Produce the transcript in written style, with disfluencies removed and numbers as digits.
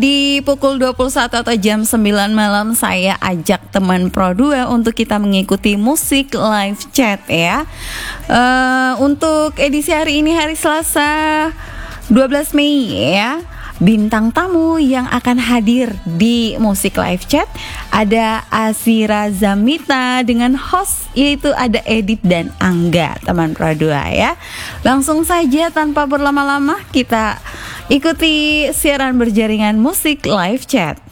di pukul 21 atau jam 9 malam saya ajak teman Pro 2 untuk kita mengikuti musik live chat ya. Untuk edisi hari ini hari Selasa 12 Mei ya. Bintang tamu yang akan hadir di musik live chat ada Azira Zamita dengan host yaitu ada Edit dan Angga, teman Pro 2 ya. Langsung saja tanpa berlama-lama kita ikuti siaran berjaringan musik live chat.